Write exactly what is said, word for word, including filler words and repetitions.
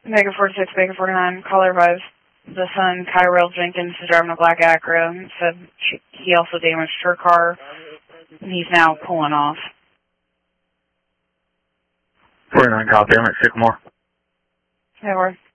Mega forty-six, Mega forty-nine, caller advised the son, Kyrell Jenkins, is driving a black Acura, and said she, he also damaged her car, and he's now pulling off. forty-nine, copy. I'm at Sycamore. Yeah, we're